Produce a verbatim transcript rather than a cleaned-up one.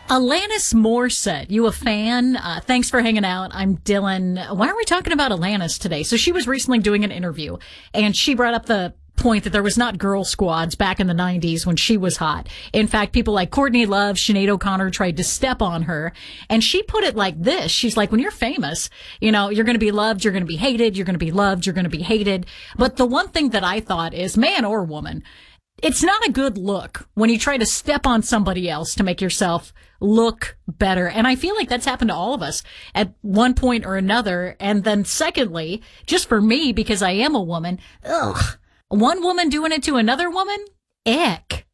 Alanis Morissette, you a fan? Uh, thanks for hanging out. I'm Dylan. Why are we talking about Alanis today? So she was recently doing an interview, and she brought up the point that there was not girl squads back in the nineties when she was hot. In fact, people like Courtney Love, Sinead O'Connor tried to step on her, and she put it like this. She's like, when you're famous, you know, you're going to be loved, you're going to be hated, you're going to be loved, you're going to be hated. But the one thing that I thought is, man or woman, it's not a good look when you try to step on somebody else to make yourself look better. And I feel like that's happened to all of us at one point or another. And then secondly, just for me, because I am a woman, ugh, one woman doing it to another woman, ick.